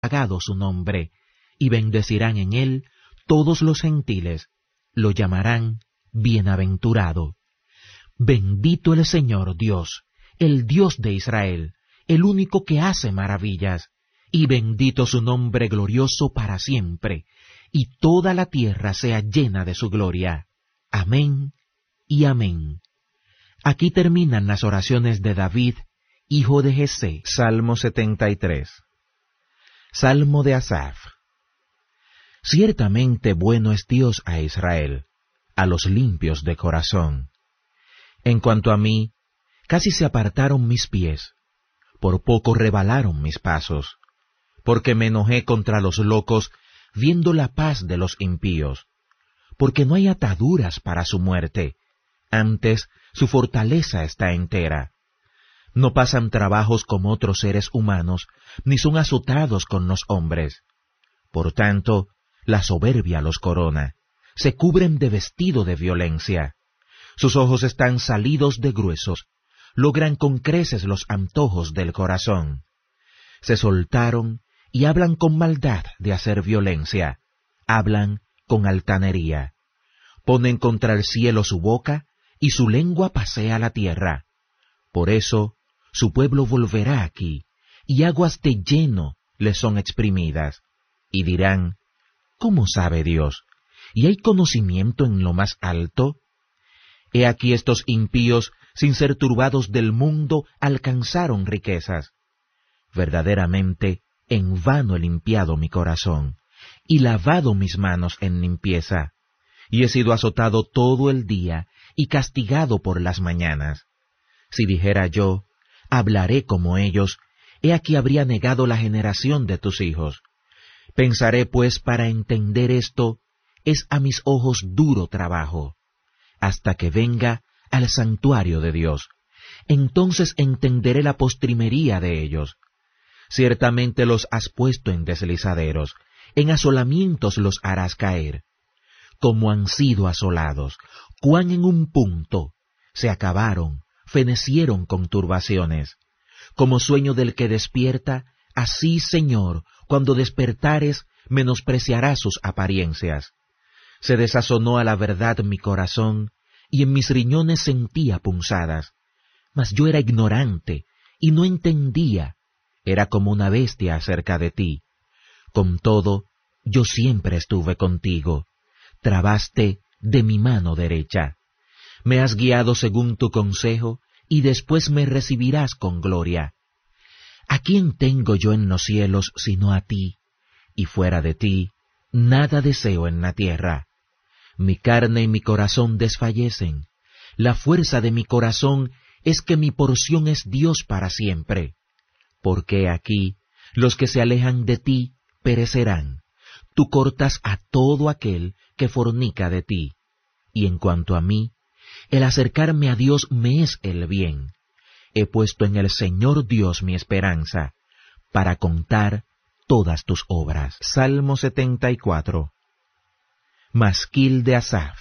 sagrado su nombre, y bendecirán en él todos los gentiles, lo llamarán bienaventurado. Bendito el Señor Dios, el Dios de Israel, el único que hace maravillas, y bendito su nombre glorioso para siempre, y toda la tierra sea llena de su gloria. Amén y amén. Aquí terminan las oraciones de David, hijo de Jesé. Salmo 73. Salmo de Asaf. Ciertamente bueno es Dios a Israel, a los limpios de corazón. En cuanto a mí, casi se apartaron mis pies, por poco rebalaron mis pasos, porque me enojé contra los locos, viendo la paz de los impíos, porque no hay ataduras para su muerte, antes su fortaleza está entera. No pasan trabajos como otros seres humanos, ni son azotados con los hombres. Por tanto, la soberbia los corona, se cubren de vestido de violencia. Sus ojos están salidos de gruesos, logran con creces los antojos del corazón. Se soltaron y hablan con maldad de hacer violencia, hablan con altanería. Ponen contra el cielo su boca, y su lengua pasea la tierra. Por eso, su pueblo volverá aquí, y aguas de lleno le son exprimidas. Y dirán, ¿cómo sabe Dios? ¿Y hay conocimiento en lo más alto? He aquí estos impíos, sin ser turbados del mundo, alcanzaron riquezas. Verdaderamente, en vano he limpiado mi corazón, y lavado mis manos en limpieza, y he sido azotado todo el día, y castigado por las mañanas. Si dijera yo, hablaré como ellos, he aquí habría negado la generación de tus hijos. Pensaré pues para entender esto, es a mis ojos duro trabajo, hasta que venga al santuario de Dios. Entonces entenderé la postrimería de ellos. Ciertamente los has puesto en deslizaderos, en asolamientos los harás caer. Como han sido asolados, cuán en un punto se acabaron, fenecieron con turbaciones. Como sueño del que despierta, así, Señor, cuando despertares, menospreciarás sus apariencias. Se desazonó a la verdad mi corazón, y en mis riñones sentía punzadas. Mas yo era ignorante, y no entendía, era como una bestia acerca de ti. Con todo, yo siempre estuve contigo. Trabaste de mi mano derecha. Me has guiado según tu consejo, y después me recibirás con gloria. ¿A quién tengo yo en los cielos sino a ti? Y fuera de ti, nada deseo en la tierra. Mi carne y mi corazón desfallecen. La fuerza de mi corazón es que mi porción es Dios para siempre. Porque aquí, los que se alejan de ti perecerán. Tú cortas a todo aquel que fornica de ti. Y en cuanto a mí, el acercarme a Dios me es el bien. He puesto en el Señor Dios mi esperanza, para contar todas tus obras. Salmo 74. Masquil de Asaf.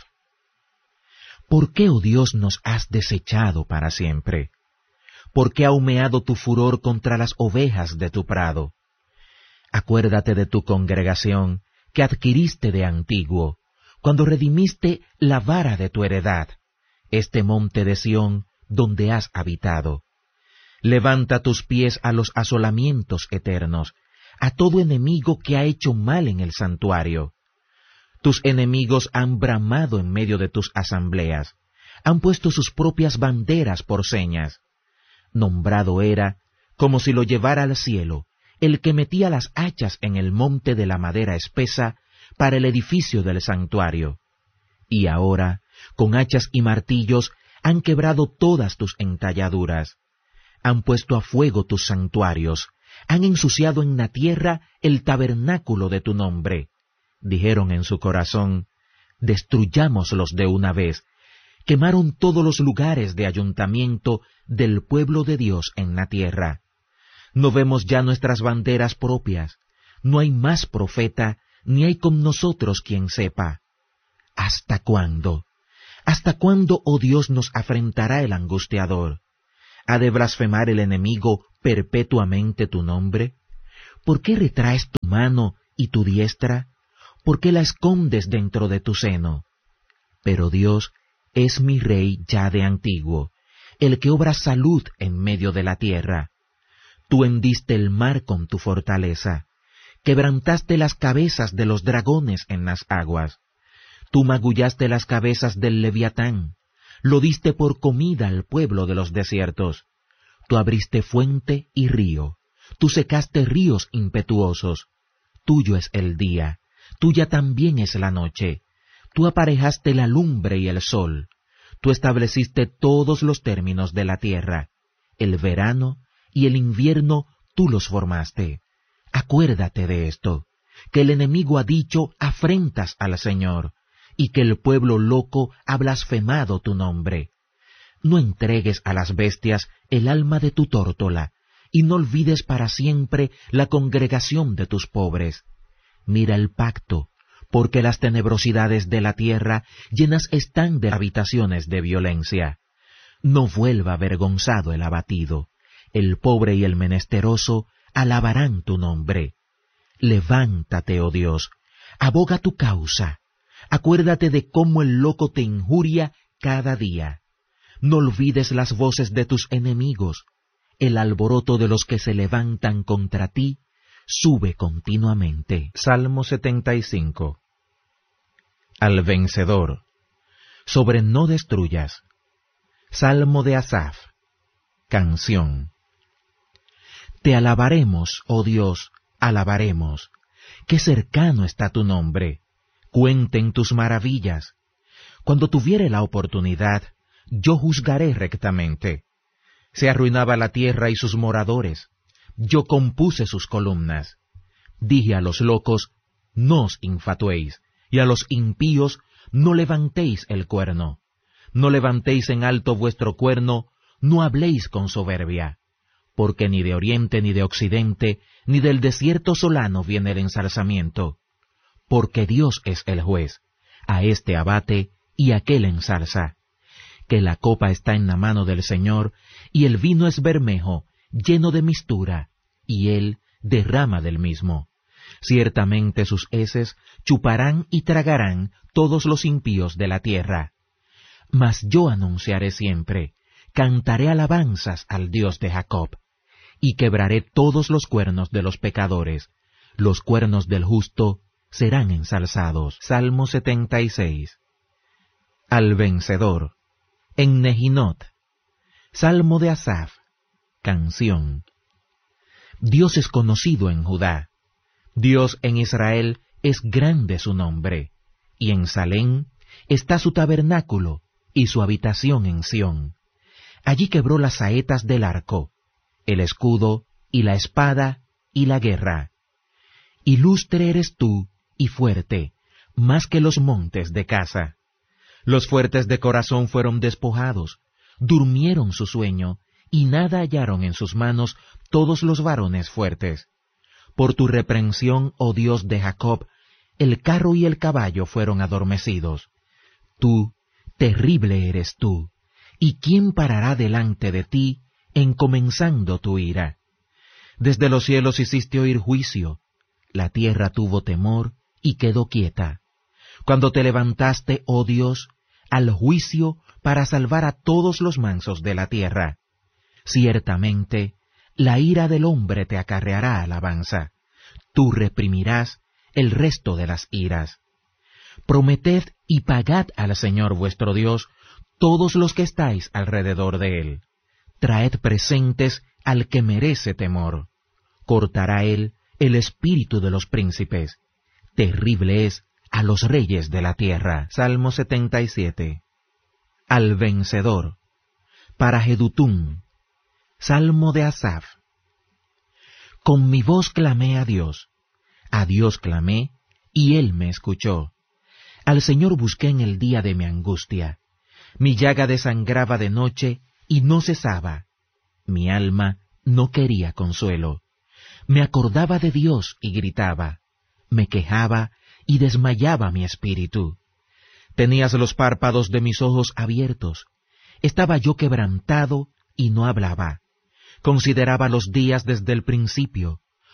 ¿Por qué, oh Dios, nos has desechado para siempre? ¿Por qué ha humeado tu furor contra las ovejas de tu prado? Acuérdate de tu congregación, que adquiriste de antiguo, cuando redimiste la vara de tu heredad, este monte de Sión, donde has habitado. Levanta tus pies a los asolamientos eternos, a todo enemigo que ha hecho mal en el santuario. Tus enemigos han bramado en medio de tus asambleas, han puesto sus propias banderas por señas. Nombrado era, como si lo llevara al cielo, el que metía las hachas en el monte de la madera espesa para el edificio del santuario. Y ahora, con hachas y martillos, han quebrado todas tus entalladuras. Han puesto a fuego tus santuarios, han ensuciado en la tierra el tabernáculo de tu nombre. Dijeron en su corazón, destruyámoslos de una vez. Quemaron todos los lugares de ayuntamiento del pueblo de Dios en la tierra. No vemos ya nuestras banderas propias, no hay más profeta, ni hay con nosotros quien sepa. ¿Hasta cuándo? ¿Hasta cuándo, oh Dios, nos afrentará el angustiador? ¿Ha de blasfemar el enemigo perpetuamente tu nombre? ¿Por qué retraes tu mano y tu diestra? ¿Por qué la escondes dentro de tu seno? Pero Dios es mi Rey ya de antiguo, el que obra salud en medio de la tierra. Tú hendiste el mar con tu fortaleza, quebrantaste las cabezas de los dragones en las aguas. Tú magullaste las cabezas del Leviatán, lo diste por comida al pueblo de los desiertos. Tú abriste fuente y río, tú secaste ríos impetuosos. Tuyo es el día, tuya también es la noche. Tú aparejaste la lumbre y el sol. Tú estableciste todos los términos de la tierra. El verano y el invierno tú los formaste. Acuérdate de esto, que el enemigo ha dicho afrentas al Señor, y que el pueblo loco ha blasfemado tu nombre. No entregues a las bestias el alma de tu tórtola, y no olvides para siempre la congregación de tus pobres. Mira el pacto, porque las tenebrosidades de la tierra llenas están de habitaciones de violencia. No vuelva avergonzado el abatido, el pobre y el menesteroso alabarán tu nombre. Levántate, oh Dios, aboga tu causa. Acuérdate de cómo el loco te injuria cada día. No olvides las voces de tus enemigos. El alboroto de los que se levantan contra ti sube continuamente. Salmo 75. Al vencedor. Sobre no destruyas. Salmo de Asaf. Canción. Te alabaremos, oh Dios, alabaremos. Qué cercano está tu nombre. Cuenten tus maravillas. Cuando tuviere la oportunidad, yo juzgaré rectamente. Se arruinaba la tierra y sus moradores. Yo compuse sus columnas. Dije a los locos, no os infatuéis, y a los impíos, no levantéis el cuerno. No levantéis en alto vuestro cuerno, no habléis con soberbia. Porque ni de oriente ni de occidente, ni del desierto solano viene el ensalzamiento. Porque Dios es el juez, a este abate y aquel ensalza. Que la copa está en la mano del Señor, y el vino es bermejo, lleno de mistura, y él derrama del mismo. Ciertamente sus heces chuparán y tragarán todos los impíos de la tierra. Mas yo anunciaré siempre, cantaré alabanzas al Dios de Jacob, y quebraré todos los cuernos de los pecadores, los cuernos del justo serán ensalzados. Salmo 76. Al vencedor. En Nehinot. Salmo de Asaf. Canción. Dios es conocido en Judá. Dios en Israel es grande su nombre. Y en Salem está su tabernáculo y su habitación en Sión. Allí quebró las saetas del arco, el escudo y la espada y la guerra. Ilustre eres tú y fuerte, más que los montes de Casa. Los fuertes de corazón fueron despojados, durmieron su sueño, y nada hallaron en sus manos todos los varones fuertes. Por tu reprensión, oh Dios de Jacob, el carro y el caballo fueron adormecidos. Tú, terrible eres tú, ¿y quién parará delante de ti, encomenzando tu ira? Desde los cielos hiciste oír juicio, la tierra tuvo temor y quedó quieta. Cuando te levantaste, oh Dios, al juicio para salvar a todos los mansos de la tierra. Ciertamente, la ira del hombre te acarreará alabanza. Tú reprimirás el resto de las iras. Prometed y pagad al Señor vuestro Dios todos los que estáis alrededor de él. Traed presentes al que merece temor. Cortará él el espíritu de los príncipes. Terrible es a los reyes de la tierra. Salmo 77. Al vencedor. Para Jedutún. Salmo de Asaf. Con mi voz clamé a Dios clamé, y él me escuchó. Al Señor busqué en el día de mi angustia. Mi llaga desangraba de noche y no cesaba. Mi alma no quería consuelo. Me acordaba de Dios y gritaba. Me quejaba y desmayaba mi espíritu. Tenías los párpados de mis ojos abiertos. Estaba yo quebrantado y no hablaba. Consideraba los días desde el principio.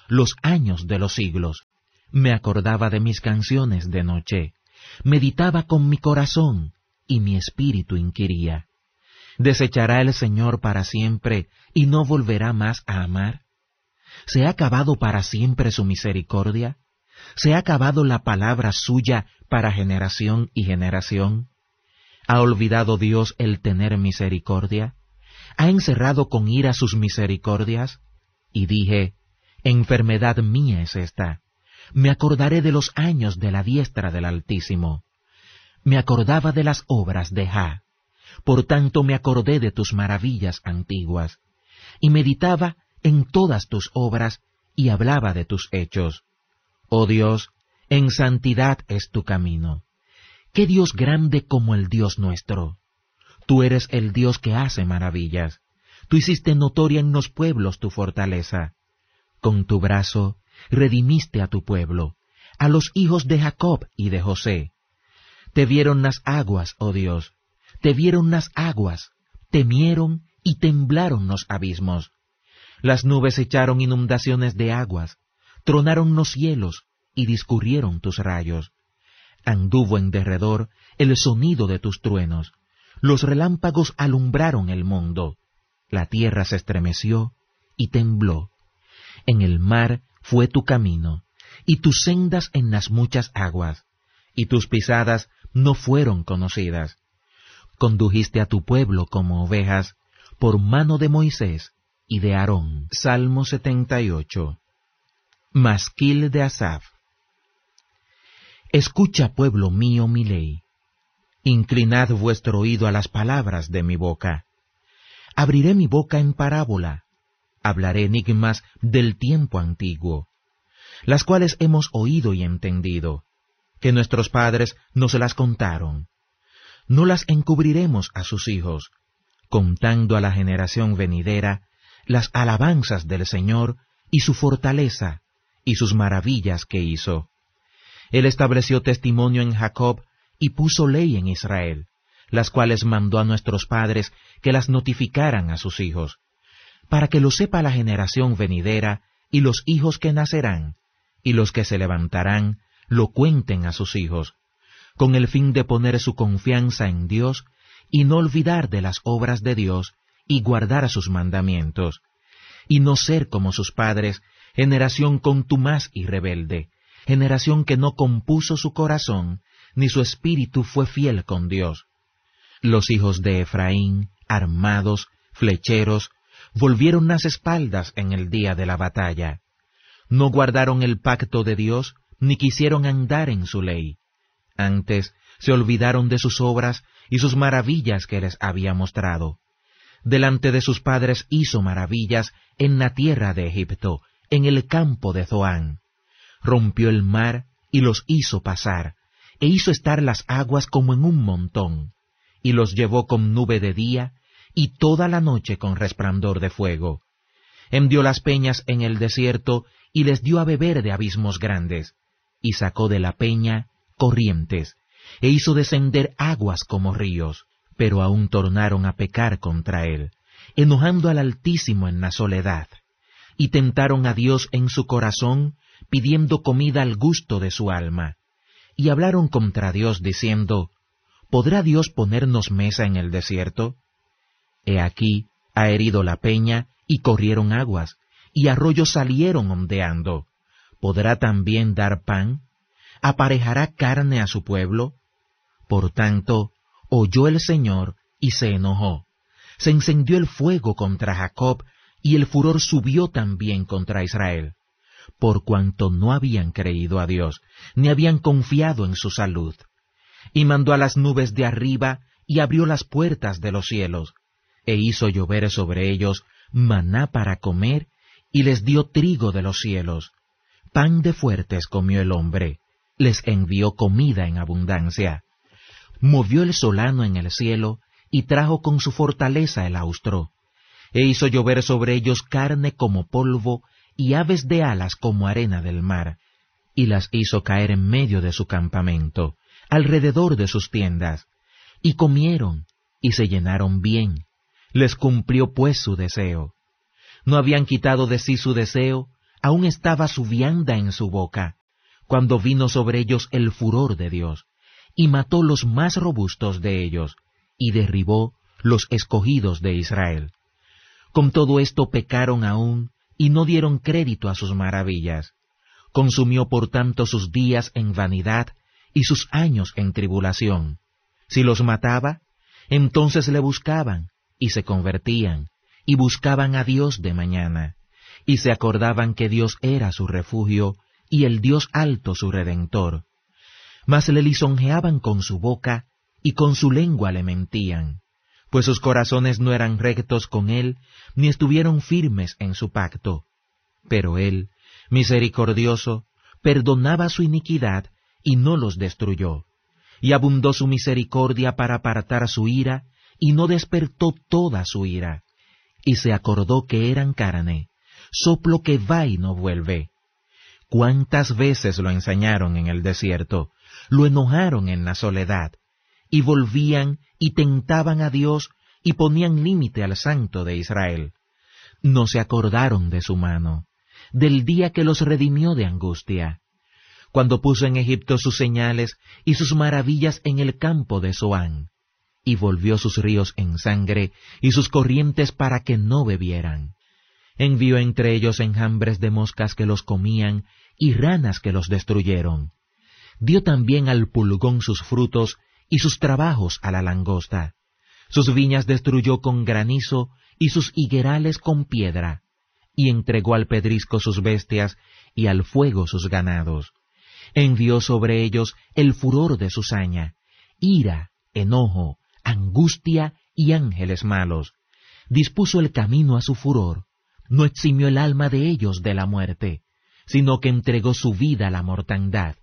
los años de los siglos. Me acordaba de mis canciones de noche, meditaba con mi corazón, y mi espíritu inquiría: ¿desechará el Señor para siempre y no volverá más a amar? ¿Se ha acabado para siempre su misericordia? ¿Se ha acabado la palabra suya para generación y generación? ¿Ha olvidado Dios el tener misericordia? ¿Ha encerrado con ira sus misericordias? Y dije: enfermedad mía es esta. Me acordaré de los años de la diestra del Altísimo. Me acordaba de las obras de Jah. Por tanto me acordé de tus maravillas antiguas, y meditaba en todas tus obras, y hablaba de tus hechos. Oh Dios, en santidad es tu camino. ¿Qué Dios grande como el Dios nuestro? Tú eres el Dios que hace maravillas. Tú hiciste notoria en los pueblos tu fortaleza. Con tu brazo redimiste a tu pueblo, a los hijos de Jacob y de José. Te vieron las aguas, oh Dios, te vieron las aguas, temieron y temblaron los abismos. Las nubes echaron inundaciones de aguas, tronaron los cielos y discurrieron tus rayos. Anduvo en derredor el sonido de tus truenos, los relámpagos alumbraron el mundo, la tierra se estremeció y tembló. En el mar fue tu camino, y tus sendas en las muchas aguas, y tus pisadas no fueron conocidas. Condujiste a tu pueblo como ovejas, por mano de Moisés y de Aarón. Salmo 78. Masquil de Asaf. Escucha, pueblo mío, mi ley. Inclinad vuestro oído a las palabras de mi boca. Abriré mi boca en parábola, hablaré enigmas del tiempo antiguo, las cuales hemos oído y entendido, que nuestros padres nos las contaron. No las encubriremos a sus hijos, contando a la generación venidera las alabanzas del Señor y su fortaleza y sus maravillas que hizo. Él estableció testimonio en Jacob y puso ley en Israel, las cuales mandó a nuestros padres que las notificaran a sus hijos, para que lo sepa la generación venidera y los hijos que nacerán, y los que se levantarán lo cuenten a sus hijos, con el fin de poner su confianza en Dios y no olvidar de las obras de Dios y guardar sus mandamientos, y no ser como sus padres, generación contumaz y rebelde, generación que no compuso su corazón, ni su espíritu fue fiel con Dios. Los hijos de Efraín, armados, flecheros, volvieron las espaldas en el día de la batalla. No guardaron el pacto de Dios, ni quisieron andar en su ley. Antes se olvidaron de sus obras y sus maravillas que les había mostrado. Delante de sus padres hizo maravillas en la tierra de Egipto, en el campo de Zoán. Rompió el mar y los hizo pasar, e hizo estar las aguas como en un montón, y los llevó con nube de día, y toda la noche con resplandor de fuego. Hendió las peñas en el desierto, y les dio a beber de abismos grandes, y sacó de la peña corrientes, e hizo descender aguas como ríos. Pero aún tornaron a pecar contra él, enojando al Altísimo en la soledad, y tentaron a Dios en su corazón, pidiendo comida al gusto de su alma. Y hablaron contra Dios diciendo: ¿podrá Dios ponernos mesa en el desierto? He aquí, ha herido la peña, y corrieron aguas, y arroyos salieron ondeando. ¿Podrá también dar pan? ¿Aparejará carne a su pueblo? Por tanto, oyó el Señor, y se enojó. Se encendió el fuego contra Jacob, y el furor subió también contra Israel, por cuanto no habían creído a Dios, ni habían confiado en su salud. Y mandó a las nubes de arriba, y abrió las puertas de los cielos, e hizo llover sobre ellos maná para comer, y les dio trigo de los cielos. Pan de fuertes comió el hombre, les envió comida en abundancia. Movió el solano en el cielo, y trajo con su fortaleza el austro, e hizo llover sobre ellos carne como polvo, y aves de alas como arena del mar, y las hizo caer en medio de su campamento, alrededor de sus tiendas, y comieron, y se llenaron bien, les cumplió pues su deseo. No habían quitado de sí su deseo, aún estaba su vianda en su boca, cuando vino sobre ellos el furor de Dios, y mató los más robustos de ellos, y derribó los escogidos de Israel. Con todo esto pecaron aún, y no dieron crédito a sus maravillas. Consumió por tanto sus días en vanidad, y sus años en tribulación. Si los mataba, entonces le buscaban, y se convertían, y buscaban a Dios de mañana, y se acordaban que Dios era su refugio, y el Dios alto su redentor. Mas le lisonjeaban con su boca, y con su lengua le mentían, pues sus corazones no eran rectos con él, ni estuvieron firmes en su pacto. Pero él, misericordioso, perdonaba su iniquidad, y no los destruyó, y abundó su misericordia para apartar su ira, y no despertó toda su ira, y se acordó que eran carne, soplo que va y no vuelve. ¿Cuántas veces lo ensañaron en el desierto, lo enojaron en la soledad, y volvían y tentaban a Dios, y ponían límite al Santo de Israel? No se acordaron de su mano, del día que los redimió de angustia, cuando puso en Egipto sus señales y sus maravillas en el campo de Zoán, y volvió sus ríos en sangre y sus corrientes para que no bebieran. Envió entre ellos enjambres de moscas que los comían y ranas que los destruyeron. Dio también al pulgón sus frutos y sus trabajos a la langosta. Sus viñas destruyó con granizo y sus higuerales con piedra, y entregó al pedrisco sus bestias y al fuego sus ganados. Envió sobre ellos el furor de su saña, ira, enojo, angustia y ángeles malos. Dispuso el camino a su furor, no eximió el alma de ellos de la muerte, sino que entregó su vida a la mortandad.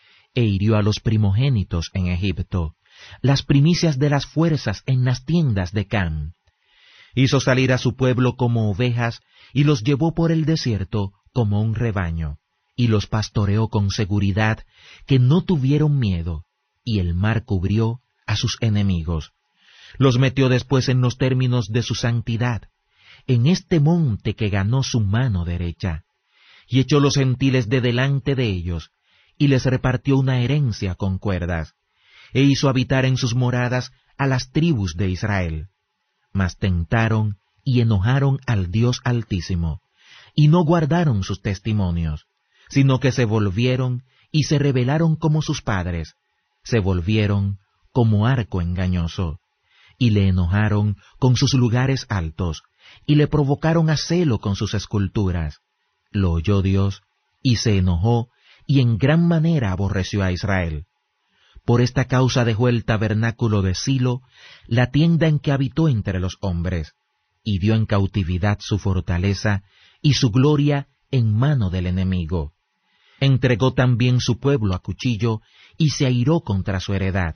E hirió a los primogénitos en Egipto, las primicias de las fuerzas en las tiendas de Cam. Hizo salir a su pueblo como ovejas, y los llevó por el desierto como un rebaño, y los pastoreó con seguridad, que no tuvieron miedo, y el mar cubrió a sus enemigos. Los metió después en los términos de su santidad, en este monte que ganó su mano derecha, y echó los gentiles de delante de ellos, y les repartió una herencia con cuerdas, e hizo habitar en sus moradas a las tribus de Israel. Mas tentaron y enojaron al Dios Altísimo, y no guardaron sus testimonios, sino que se volvieron y se rebelaron como sus padres, se volvieron como arco engañoso, y le enojaron con sus lugares altos, y le provocaron a celo con sus esculturas. Lo oyó Dios, y se enojó, y en gran manera aborreció a Israel. Por esta causa dejó el tabernáculo de Silo, la tienda en que habitó entre los hombres, y dio en cautividad su fortaleza y su gloria en mano del enemigo. Entregó también su pueblo a cuchillo, y se airó contra su heredad.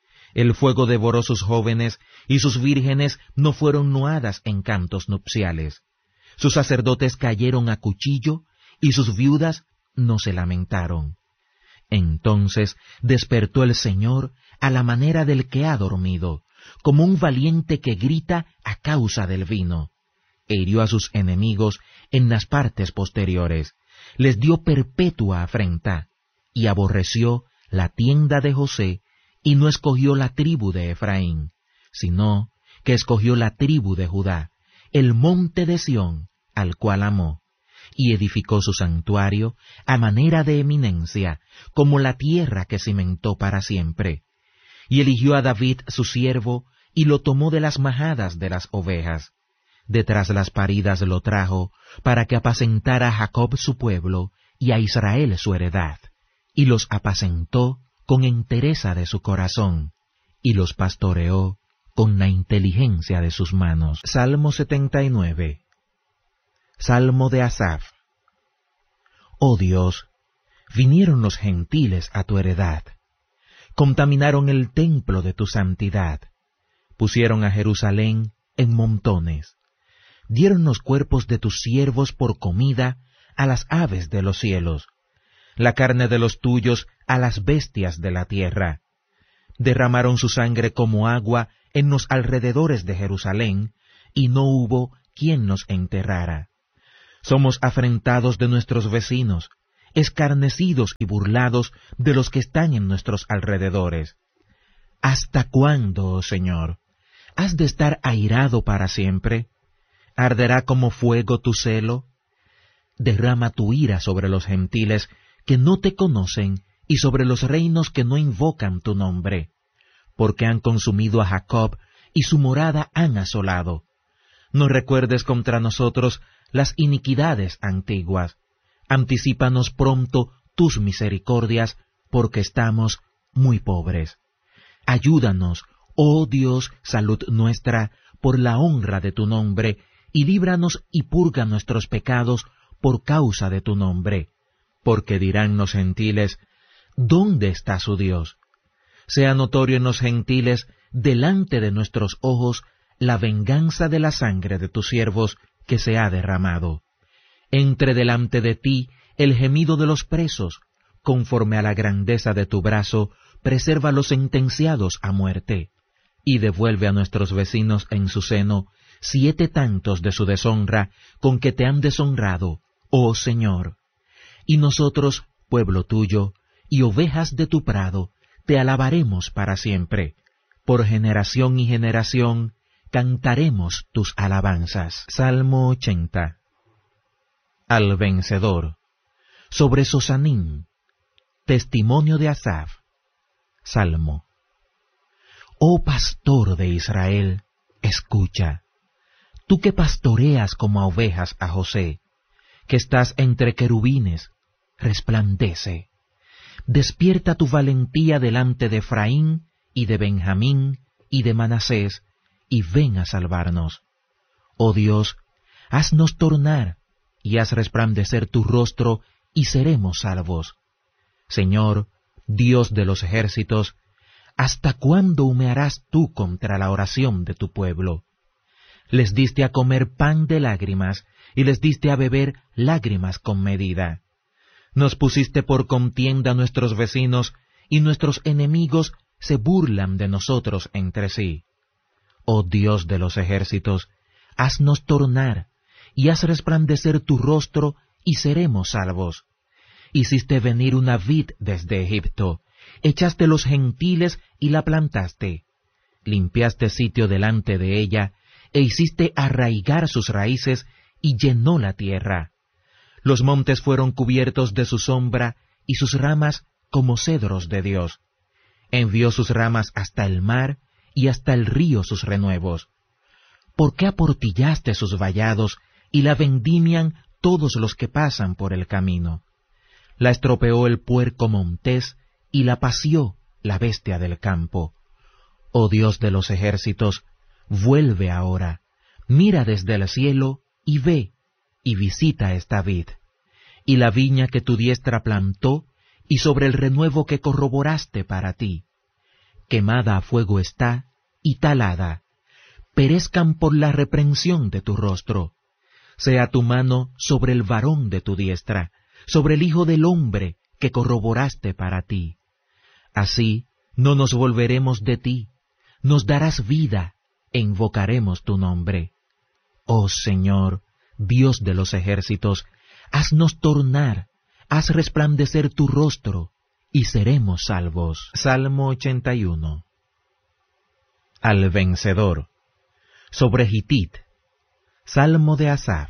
El fuego devoró sus jóvenes, y sus vírgenes no fueron nuadas en cantos nupciales. Sus sacerdotes cayeron a cuchillo, y sus viudas no se lamentaron. Entonces despertó el Señor a la manera del que ha dormido, como un valiente que grita a causa del vino. E hirió a sus enemigos en las partes posteriores, les dio perpetua afrenta, y aborreció la tienda de José, y no escogió la tribu de Efraín, sino que escogió la tribu de Judá, el monte de Sión, al cual amó, y edificó su santuario a manera de eminencia, como la tierra que cimentó para siempre. Y eligió a David su siervo, y lo tomó de las majadas de las ovejas. Detrás las paridas lo trajo, para que apacentara a Jacob su pueblo, y a Israel su heredad. Y los apacentó con entereza de su corazón, y los pastoreó con la inteligencia de sus manos. Salmo 79. Salmo de Asaf. Oh Dios, vinieron los gentiles a tu heredad, contaminaron el templo de tu santidad, pusieron a Jerusalén en montones, dieron los cuerpos de tus siervos por comida a las aves de los cielos, la carne de los tuyos a las bestias de la tierra. Derramaron su sangre como agua en los alrededores de Jerusalén, y no hubo quien nos enterrara. Somos afrentados de nuestros vecinos, escarnecidos y burlados de los que están en nuestros alrededores. ¿Hasta cuándo, oh Señor? ¿Has de estar airado para siempre? ¿Arderá como fuego tu celo? Derrama tu ira sobre los gentiles que no te conocen y sobre los reinos que no invocan tu nombre, porque han consumido a Jacob y su morada han asolado. No recuerdes contra nosotros las iniquidades antiguas. Anticípanos pronto tus misericordias, porque estamos muy pobres. Ayúdanos, oh Dios, salud nuestra, por la honra de tu nombre, y líbranos y purga nuestros pecados por causa de tu nombre. Porque dirán los gentiles, ¿dónde está su Dios? Sea notorio en los gentiles, delante de nuestros ojos, la venganza de la sangre de tus siervos que se ha derramado. Entre delante de ti el gemido de los presos, conforme a la grandeza de tu brazo, preserva los sentenciados a muerte, y devuelve a nuestros vecinos en su seno 7 tantos de su deshonra con que te han deshonrado, oh Señor. Y nosotros, pueblo tuyo, y ovejas de tu prado, te alabaremos para siempre. Por generación y generación cantaremos tus alabanzas. Salmo 80. Al vencedor. Sobre Sosanim. Testimonio de Asaf. Salmo. Oh pastor de Israel, escucha. Tú que pastoreas como a ovejas a José, que estás entre querubines, resplandece. Despierta tu valentía delante de Efraín y de Benjamín y de Manasés, y ven a salvarnos. Oh Dios, haznos tornar, y haz resplandecer tu rostro, y seremos salvos. Señor, Dios de los ejércitos, ¿hasta cuándo humearás tú contra la oración de tu pueblo? Les diste a comer pan de lágrimas, y les diste a beber lágrimas con medida. Nos pusiste por contienda a nuestros vecinos, y nuestros enemigos se burlan de nosotros entre sí. Oh Dios de los ejércitos, haznos tornar, y haz resplandecer tu rostro, y seremos salvos. Hiciste venir una vid desde Egipto, echaste los gentiles y la plantaste. Limpiaste sitio delante de ella, e hiciste arraigar sus raíces, y llenó la tierra. Los montes fueron cubiertos de su sombra, y sus ramas como cedros de Dios. Envió sus ramas hasta el mar, y hasta el río sus renuevos. ¿Por qué aportillaste sus vallados, y la vendimian todos los que pasan por el camino? La estropeó el puerco montés, y la pació la bestia del campo. Oh Dios de los ejércitos, vuelve ahora, mira desde el cielo, y ve, y visita esta vid, y la viña que tu diestra plantó, y sobre el renuevo que corroboraste para ti. Quemada a fuego está, y talada, perezcan por la reprensión de tu rostro. Sea tu mano sobre el varón de tu diestra, sobre el hijo del hombre que corroboraste para ti. Así no nos volveremos de ti, nos darás vida, e invocaremos tu nombre. Oh Señor, Dios de los ejércitos, haznos tornar, haz resplandecer tu rostro, y seremos salvos. Salmo 81. Al vencedor. Sobre Gitit. Salmo de Asaf.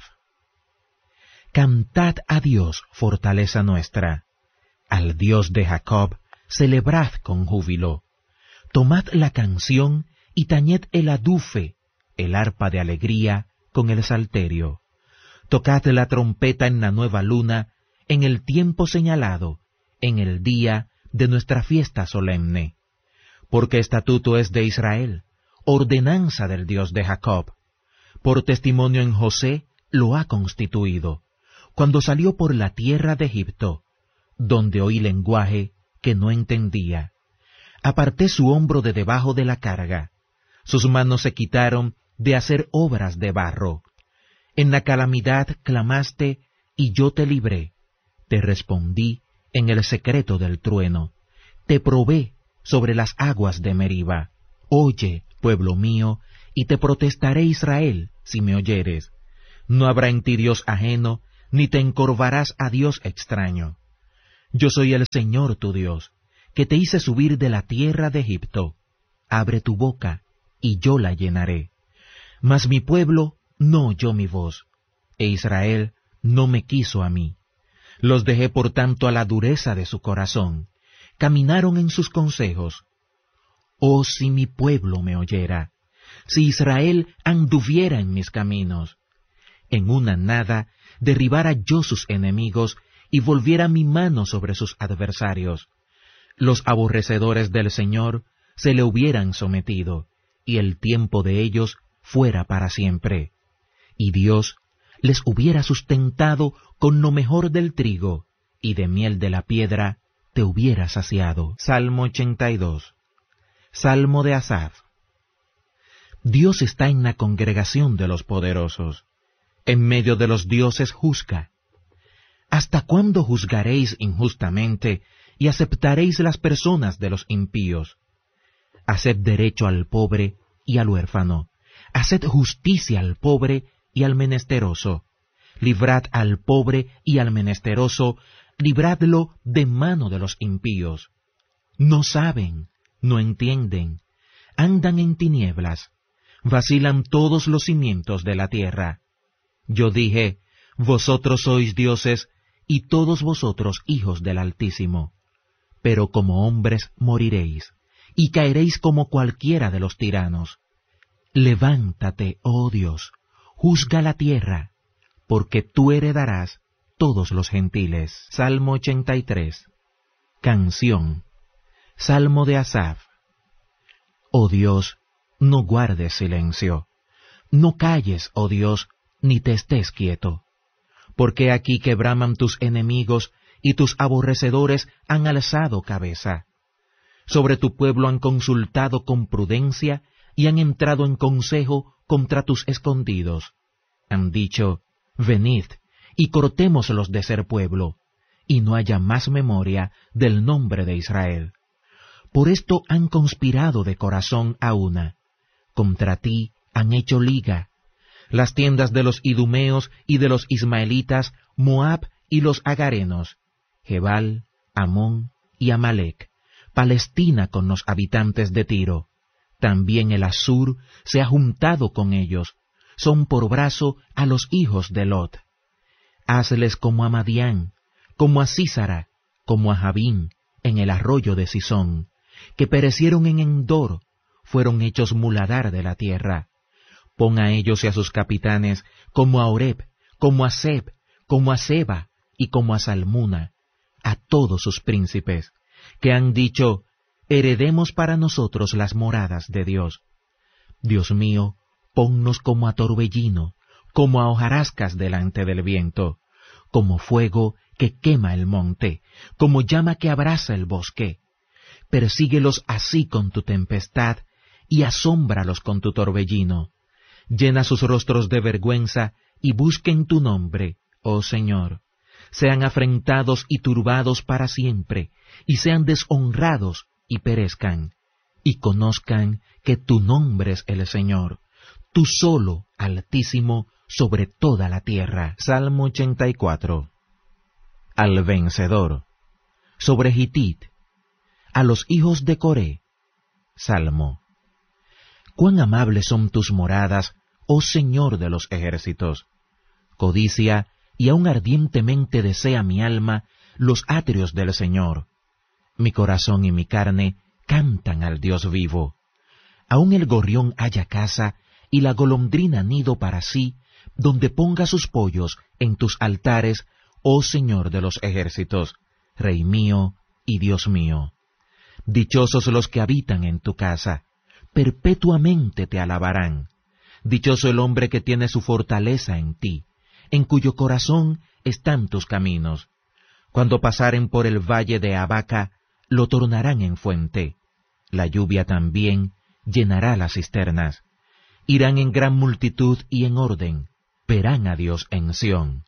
Cantad a Dios, fortaleza nuestra. Al Dios de Jacob, celebrad con júbilo. Tomad la canción y tañed el adufe, el arpa de alegría, con el salterio. Tocad la trompeta en la nueva luna, en el tiempo señalado, en el día de nuestra fiesta solemne. Porque estatuto es de Israel, ordenanza del Dios de Jacob. Por testimonio en José lo ha constituido, cuando salió por la tierra de Egipto, donde oí lenguaje que no entendía. Aparté su hombro de debajo de la carga, sus manos se quitaron de hacer obras de barro. En la calamidad clamaste, y yo te libré. Te respondí en el secreto del trueno. Te probé sobre las aguas de Meriba. Oye, pueblo mío, y te protestaré, Israel, si me oyeres. No habrá en ti Dios ajeno, ni te encorvarás a Dios extraño. Yo soy el Señor tu Dios, que te hice subir de la tierra de Egipto. Abre tu boca, y yo la llenaré. Mas mi pueblo no oyó mi voz, e Israel no me quiso a mí. Los dejé por tanto a la dureza de su corazón, caminaron en sus consejos. Oh, si mi pueblo me oyera, si Israel anduviera en mis caminos, en una nada derribara yo sus enemigos y volviera mi mano sobre sus adversarios. Los aborrecedores del Señor se le hubieran sometido, y el tiempo de ellos fuera para siempre. Y Dios les hubiera sustentado con lo mejor del trigo, y de miel de la piedra te hubiera saciado. Salmo 82. Salmo de Asaf. Dios está en la congregación de los poderosos. En medio de los dioses juzga. ¿Hasta cuándo juzgaréis injustamente y aceptaréis las personas de los impíos? Haced derecho al pobre y al huérfano. Haced justicia al pobre y al menesteroso. Librad al pobre y al menesteroso, libradlo de mano de los impíos. No saben, no entienden, andan en tinieblas, vacilan todos los cimientos de la tierra. Yo dije, vosotros sois dioses, y todos vosotros hijos del Altísimo. Pero como hombres moriréis, y caeréis como cualquiera de los tiranos. Levántate, oh Dios, juzga la tierra, porque tú heredarás todos los gentiles. Salmo 83. Canción. Salmo de Asaf. Oh Dios, no guardes silencio, no calles, oh Dios, ni te estés quieto. Porque aquí que braman tus enemigos, y tus aborrecedores han alzado cabeza. Sobre tu pueblo han consultado con prudencia, y han entrado en consejo contra tus escondidos. Han dicho, venid, y cortémoslos de ser pueblo, y no haya más memoria del nombre de Israel. Por esto han conspirado de corazón a una. Contra ti han hecho liga. Las tiendas de los idumeos y de los ismaelitas, Moab y los agarenos, Gebal, Amón y Amalec, Palestina con los habitantes de Tiro. También el Asur se ha juntado con ellos, son por brazo a los hijos de Lot. Hazles como a Madián, como a Sísara, como a Jabín, en el arroyo de Sisón, que perecieron en Endor, fueron hechos muladar de la tierra. Pon a ellos y a sus capitanes, como a Oreb, como a Seb, como a Seba y como a Salmuna, a todos sus príncipes, que han dicho, heredemos para nosotros las moradas de Dios. Dios mío, ponnos como a torbellino, como a hojarascas delante del viento, como fuego que quema el monte, como llama que abrasa el bosque. Persíguelos así con tu tempestad, y asómbralos con tu torbellino. Llena sus rostros de vergüenza, y busquen tu nombre, oh Señor. Sean afrentados y turbados para siempre, y sean deshonrados y perezcan, y conozcan que tu nombre es el Señor, tú solo, Altísimo, sobre toda la tierra. Salmo 84. Al vencedor. Sobre Gitit. A los hijos de Coré. Salmo. Cuán amables son tus moradas, oh Señor de los ejércitos. Codicia y aún ardientemente desea mi alma los atrios del Señor. Mi corazón y mi carne cantan al Dios vivo. Aún el gorrión haya casa y la golondrina nido para sí, donde ponga sus pollos en tus altares, oh Señor de los ejércitos, Rey mío y Dios mío. Dichosos los que habitan en tu casa, perpetuamente te alabarán. Dichoso el hombre que tiene su fortaleza en ti, en cuyo corazón están tus caminos. Cuando pasaren por el valle de Abaca, lo tornarán en fuente. La lluvia también llenará las cisternas. Irán en gran multitud y en orden, verán a Dios en Sión.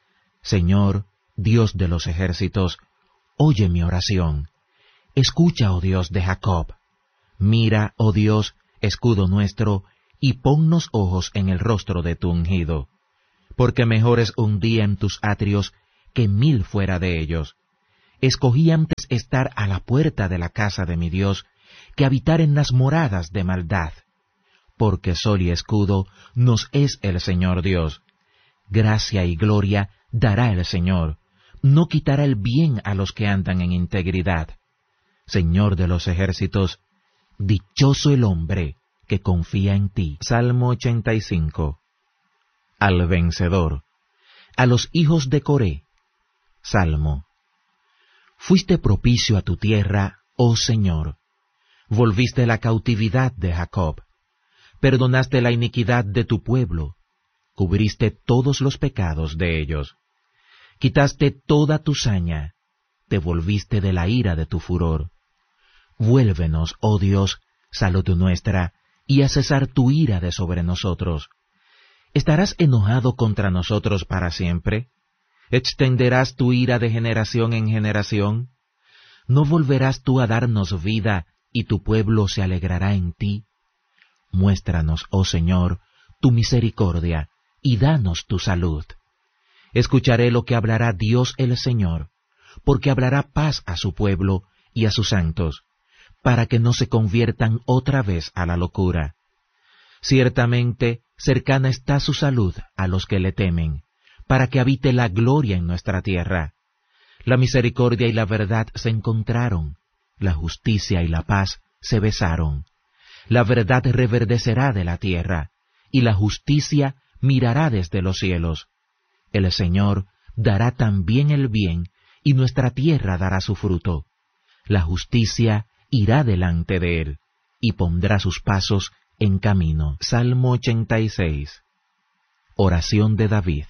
Señor, Dios de los ejércitos, oye mi oración. Escucha, oh Dios de Jacob. Mira, oh Dios, escudo nuestro, y ponnos ojos en el rostro de tu ungido. porque mejor es un día en tus atrios que 1000 fuera de ellos. Escogí antes estar a la puerta de la casa de mi Dios que habitar en las moradas de maldad, porque sol y escudo nos es el Señor Dios. Gracia y gloria dará el Señor, no quitará el bien a los que andan en integridad. Señor de los ejércitos, dichoso el hombre que confía en ti. Salmo 85. Al vencedor, a los hijos de Coré. Salmo. Fuiste propicio a tu tierra, oh Señor. Volviste la cautividad de Jacob. Perdonaste la iniquidad de tu pueblo. Cubriste todos los pecados de ellos. Quitaste toda tu saña. Te volviste de la ira de tu furor. Vuélvenos, oh Dios, salud nuestra, y a cesar tu ira de sobre nosotros. ¿Estarás enojado contra nosotros para siempre? ¿Extenderás tu ira de generación en generación? ¿No volverás tú a darnos vida, y tu pueblo se alegrará en ti? Muéstranos, oh Señor, tu misericordia, y danos tu salud. Escucharé lo que hablará Dios el Señor, porque hablará paz a su pueblo y a sus santos, para que no se conviertan otra vez a la locura. Ciertamente, cercana está su salud a los que le temen, para que habite la gloria en nuestra tierra. La misericordia y la verdad se encontraron, la justicia y la paz se besaron. La verdad reverdecerá de la tierra, y la justicia mirará desde los cielos. El Señor dará también el bien, y nuestra tierra dará su fruto. La justicia irá delante de él, y pondrá sus pasos en camino. Salmo 86. Oración de David.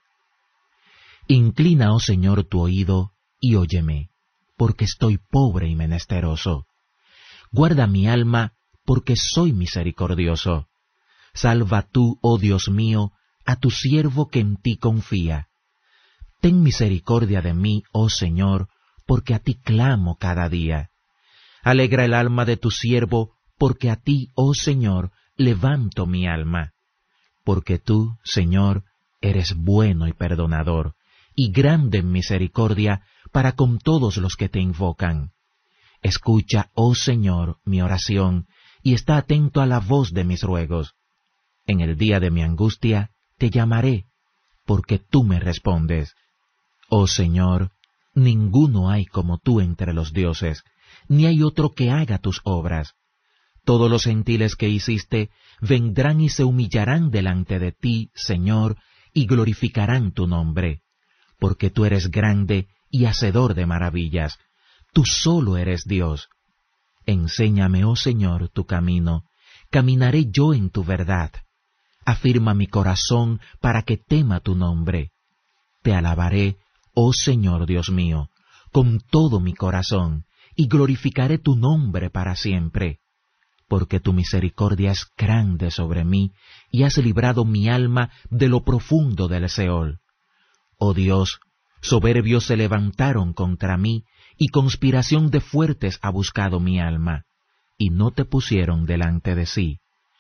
Inclina, oh Señor, tu oído, y óyeme, porque estoy pobre y menesteroso. Guarda mi alma, porque soy misericordioso. Salva tú, oh Dios mío, a tu siervo que en ti confía. Ten misericordia de mí, oh Señor, porque a ti clamo cada día. Alegra el alma de tu siervo, porque a ti, oh Señor, levanto mi alma. Porque tú, Señor, eres bueno y perdonador, y grande en misericordia para con todos los que te invocan. Escucha, oh Señor, mi oración, y está atento a la voz de mis ruegos. En el día de mi angustia te llamaré, porque tú me respondes. Oh Señor, ninguno hay como tú entre los dioses, ni hay otro que haga tus obras. Todos los gentiles que hiciste vendrán y se humillarán delante de ti, Señor, y glorificarán tu nombre, porque tú eres grande y hacedor de maravillas. Tú solo eres Dios. Enséñame, oh Señor, tu camino, caminaré yo en tu verdad. Afirma mi corazón para que tema tu nombre. Te alabaré, oh Señor Dios mío, con todo mi corazón, y glorificaré tu nombre para siempre. Porque tu misericordia es grande sobre mí, y has librado mi alma de lo profundo del Seol. Oh Dios, soberbios se levantaron contra mí, y conspiración de fuertes ha buscado mi alma, y no te pusieron delante de sí.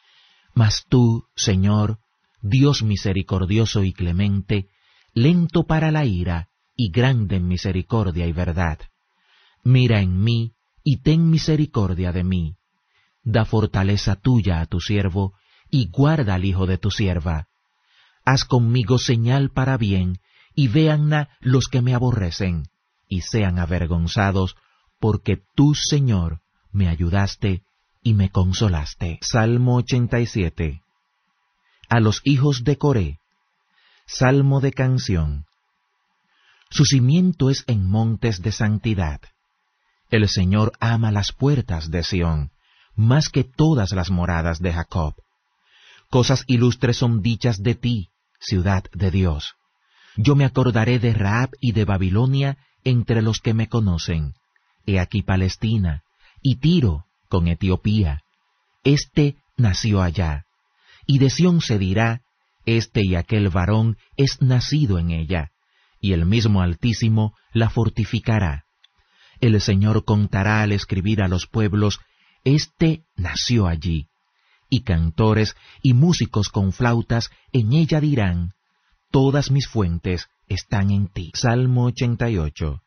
Mas tú, Señor, Dios misericordioso y clemente, lento para la ira, y grande en misericordia y verdad. Mira en mí, y ten misericordia de mí. Da fortaleza tuya a tu siervo, y guarda al hijo de tu sierva. Haz conmigo señal para bien, y véanla los que me aborrecen, y sean avergonzados, porque tú, Señor, me ayudaste y me consolaste. Salmo 87. A los hijos de Coré. Salmo de canción. Su cimiento es en montes de santidad. El Señor ama las puertas de Sión, más que todas las moradas de Jacob. Cosas ilustres son dichas de ti, ciudad de Dios. Yo me acordaré de Rahab y de Babilonia entre los que me conocen. He aquí Palestina, y Tiro con Etiopía. Este nació allá. Y de Sión se dirá, este y aquel varón es nacido en ella, y el mismo Altísimo la fortificará. El Señor contará al escribir a los pueblos, este nació allí. Y cantores y músicos con flautas en ella dirán, todas mis fuentes están en ti. Salmo 88.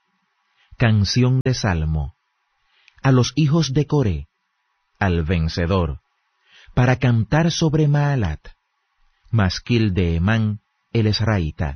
Canción de Salmo. A los hijos de Coré, al vencedor, para cantar sobre Maalat, masquil de Hemán, el esraíta.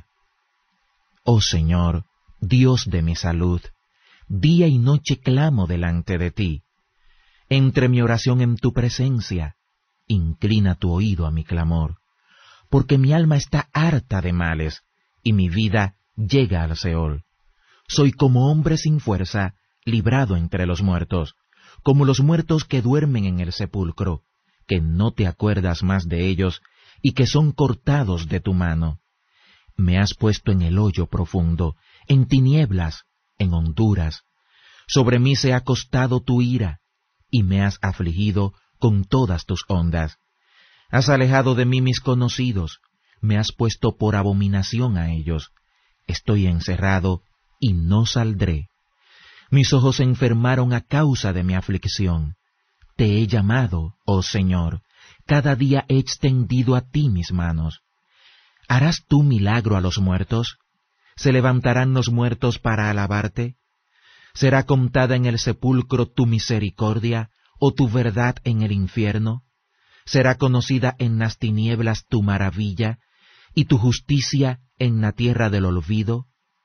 Oh Señor, Dios de mi salud, día y noche clamo delante de ti. Entre mi oración en tu presencia, inclina tu oído a mi clamor, porque mi alma está harta de males, y mi vida llega al Seol. Soy como hombre sin fuerza, librado entre los muertos, como los muertos que duermen en el sepulcro, que no te acuerdas más de ellos, y que son cortados de tu mano. Me has puesto en el hoyo profundo, en tinieblas, en honduras. Sobre mí se ha acostado tu ira, y me has afligido con todas tus ondas. Has alejado de mí mis conocidos, me has puesto por abominación a ellos. Estoy encerrado y no saldré. Mis ojos se enfermaron a causa de mi aflicción. Te he llamado, oh Señor, cada día he extendido a ti mis manos. ¿Harás tú milagro a los muertos? ¿Se levantarán los muertos para alabarte? ¿Será contada en el sepulcro tu misericordia, o tu verdad en el infierno? ¿Será conocida en las tinieblas tu maravilla, y tu justicia en la tierra del olvido?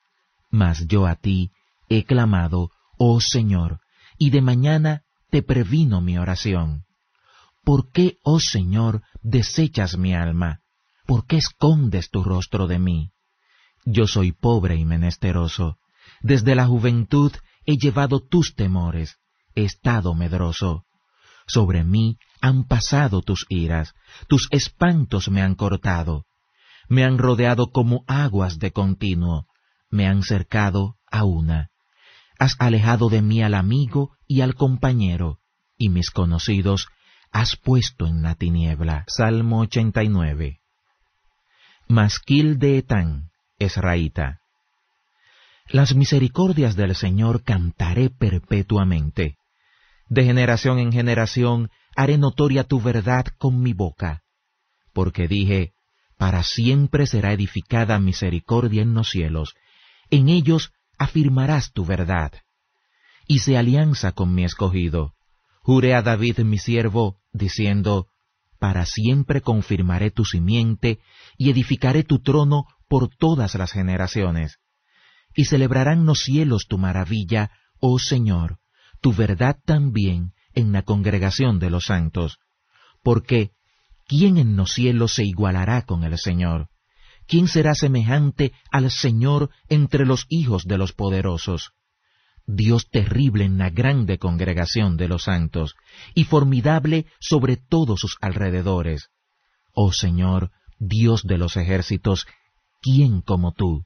Mas yo a ti he clamado, oh Señor, y de mañana te previno mi oración. ¿Por qué, oh Señor, desechas mi alma? ¿Por qué escondes tu rostro de mí? Yo soy pobre y menesteroso. Desde la juventud he llevado tus temores, he estado medroso. Sobre mí han pasado tus iras, tus espantos me han cortado. Me han rodeado como aguas de continuo, me han cercado a una. Has alejado de mí al amigo y al compañero, y mis conocidos has puesto en la tiniebla. Salmo 89. Masquil de Etán, esraíta. Las misericordias del Señor cantaré perpetuamente. De generación en generación haré notoria tu verdad con mi boca. Porque dije, para siempre será edificada misericordia en los cielos, en ellos afirmarás tu verdad. Hice alianza con mi escogido. Juré a David mi siervo, diciendo, para siempre confirmaré tu simiente y edificaré tu trono por todas las generaciones. Y celebrarán los cielos tu maravilla, oh Señor, tu verdad también en la congregación de los santos. Porque, ¿quién en los cielos se igualará con el Señor? ¿Quién será semejante al Señor entre los hijos de los poderosos? Dios terrible en la grande congregación de los santos, y formidable sobre todos sus alrededores. Oh Señor, Dios de los ejércitos, ¿quién como tú?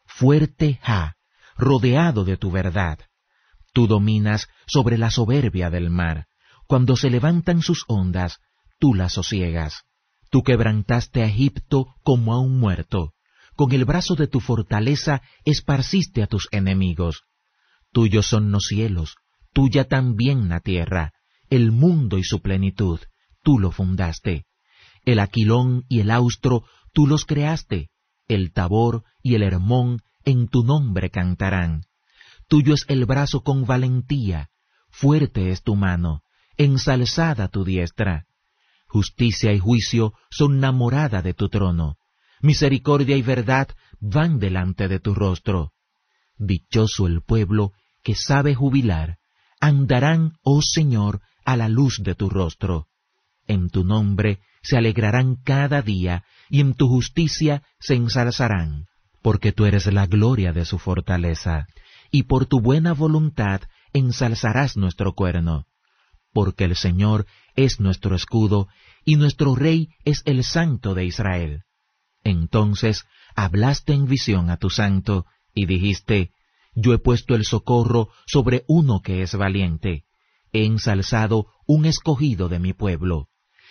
Fuerte Jah, rodeado de tu verdad. Tú dominas sobre la soberbia del mar. Cuando se levantan sus ondas, tú las sosiegas. Tú quebrantaste a Egipto como a un muerto. Con el brazo de tu fortaleza esparciste a tus enemigos. Tuyos son los cielos, tuya también la tierra, el mundo y su plenitud, tú lo fundaste. El Aquilón y el Austro, tú los creaste. El Tabor y el Hermón en tu nombre cantarán. Tuyo es el brazo con valentía, fuerte es tu mano, ensalzada tu diestra. Justicia y juicio son la morada de tu trono. Misericordia y verdad van delante de tu rostro. Dichoso el pueblo que sabe jubilar. Andarán, oh Señor, a la luz de tu rostro. En tu nombre se alegrarán cada día, y en tu justicia se ensalzarán. Porque tú eres la gloria de su fortaleza, y por tu buena voluntad ensalzarás nuestro cuerno. Porque el Señor es nuestro escudo, y nuestro Rey es el Santo de Israel. Entonces hablaste en visión a tu santo, y dijiste, yo he puesto el socorro sobre uno que es valiente. He ensalzado un escogido de mi pueblo.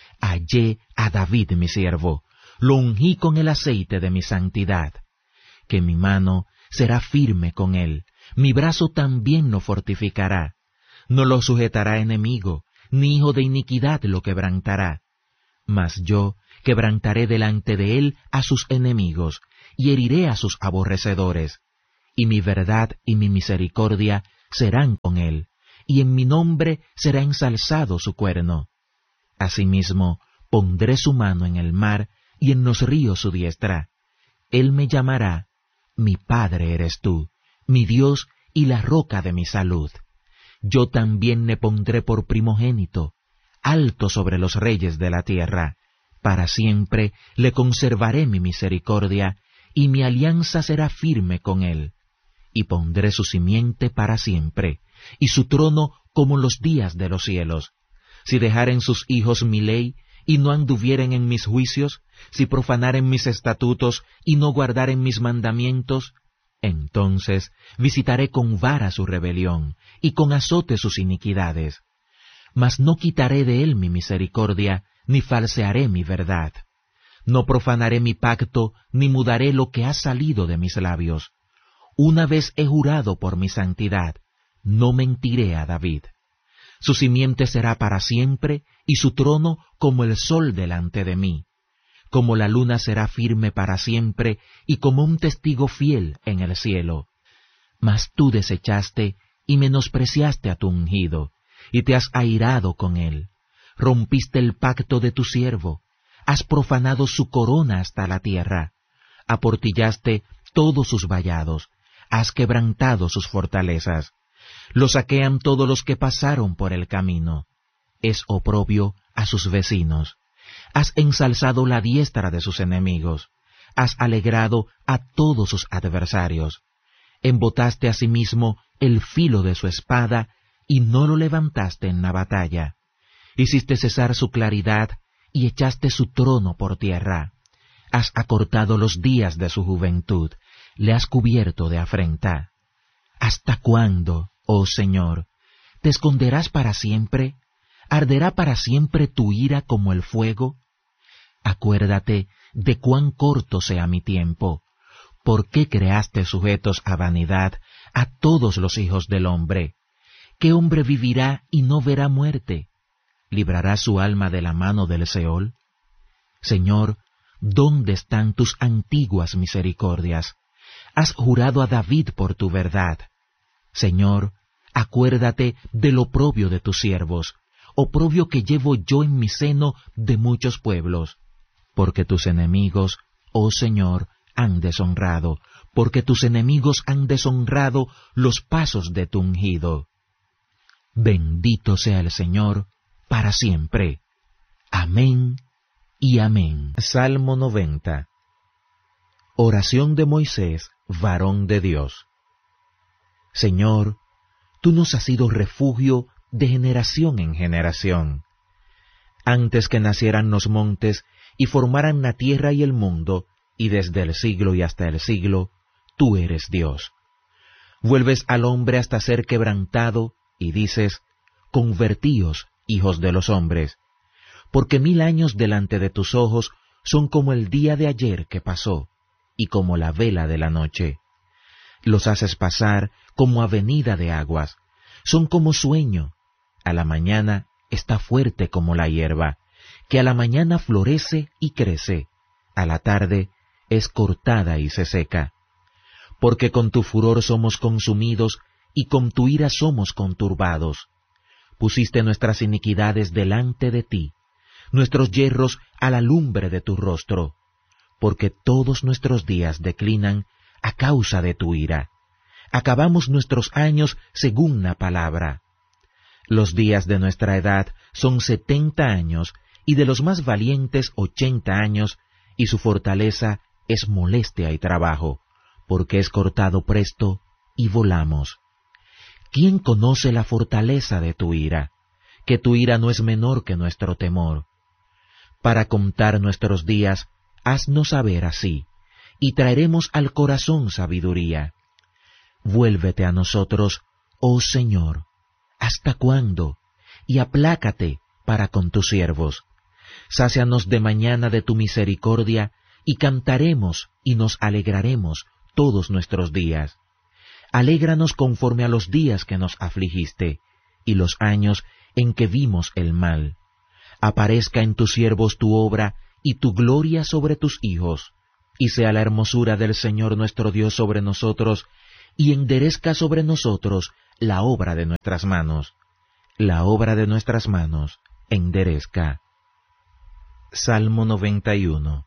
Hallé a David mi siervo, lo ungí con el aceite de mi santidad. Que mi mano será firme con él, mi brazo también lo fortificará. No lo sujetará enemigo, ni hijo de iniquidad lo quebrantará. Mas yo quebrantaré delante de él a sus enemigos, y heriré a sus aborrecedores. Y mi verdad y mi misericordia serán con él, y en mi nombre será ensalzado su cuerno. Asimismo, pondré su mano en el mar, y en los ríos su diestra. Él me llamará, mi Padre eres tú, mi Dios y la roca de mi salud. Yo también le pondré por primogénito, alto sobre los reyes de la tierra. Para siempre le conservaré mi misericordia, y mi alianza será firme con él. Y pondré su simiente para siempre, y su trono como los días de los cielos. Si dejaren sus hijos mi ley, y no anduvieren en mis juicios, si profanaren mis estatutos, y no guardaren mis mandamientos, entonces visitaré con vara su rebelión, y con azote sus iniquidades. Mas no quitaré de él mi misericordia, ni falsearé mi verdad. No profanaré mi pacto, ni mudaré lo que ha salido de mis labios. Una vez he jurado por mi santidad, no mentiré a David. Su simiente será para siempre, y su trono como el sol delante de mí. Como la luna será firme para siempre, y como un testigo fiel en el cielo. Mas tú desechaste y menospreciaste a tu ungido, y te has airado con él. Rompiste el pacto de tu siervo, has profanado su corona hasta la tierra. Aportillaste todos sus vallados, has quebrantado sus fortalezas. Lo saquean todos los que pasaron por el camino. Es oprobio a sus vecinos. Has ensalzado la diestra de sus enemigos. Has alegrado a todos sus adversarios. Embotaste asimismo el filo de su espada, y no lo levantaste en la batalla. Hiciste cesar su claridad, y echaste su trono por tierra. Has acortado los días de su juventud, le has cubierto de afrenta. ¿Hasta cuándo, oh Señor, te esconderás para siempre? ¿Arderá para siempre tu ira como el fuego? Acuérdate de cuán corto sea mi tiempo. ¿Por qué creaste sujetos a vanidad a todos los hijos del hombre? ¿Qué hombre vivirá y no verá muerte? ¿Librará su alma de la mano del Seol? Señor, ¿dónde están tus antiguas misericordias? Has jurado a David por tu verdad. Señor, acuérdate del oprobio de tus siervos, oprobio que llevo yo en mi seno de muchos pueblos. Porque tus enemigos, oh Señor, han deshonrado, porque tus enemigos han deshonrado los pasos de tu ungido. Bendito sea el Señor para siempre. Amén y amén. Salmo 90. Oración de Moisés, varón de Dios. Señor, tú nos has sido refugio de generación en generación. Antes que nacieran los montes y formaran la tierra y el mundo, y desde el siglo y hasta el siglo, tú eres Dios. Vuelves al hombre hasta ser quebrantado, y dices, convertíos, hijos de los hombres, porque 1000 años delante de tus ojos son como el día de ayer que pasó, y como la vela de la noche. Los haces pasar como avenida de aguas, son como sueño. A la mañana está fuerte como la hierba, que a la mañana florece y crece, a la tarde es cortada y se seca. Porque con tu furor somos consumidos, y con tu ira somos conturbados. Pusiste nuestras iniquidades delante de ti, nuestros yerros a la lumbre de tu rostro, porque todos nuestros días declinan a causa de tu ira. Acabamos nuestros años según la palabra. Los días de nuestra edad son 70 años, y de los más valientes 80 años, y su fortaleza es molestia y trabajo, porque es cortado presto y volamos. ¿Quién conoce la fortaleza de tu ira? Que tu ira no es menor que nuestro temor. Para contar nuestros días, haznos saber así, y traeremos al corazón sabiduría. Vuélvete a nosotros, oh Señor, ¿hasta cuándo? Y aplácate para con tus siervos. Sácianos de mañana de tu misericordia, y cantaremos y nos alegraremos todos nuestros días. Alégranos conforme a los días que nos afligiste, y los años en que vimos el mal. Aparezca en tus siervos tu obra, y tu gloria sobre tus hijos, y sea la hermosura del Señor nuestro Dios sobre nosotros, y enderezca sobre nosotros la obra de nuestras manos. La obra de nuestras manos enderezca. Salmo 91.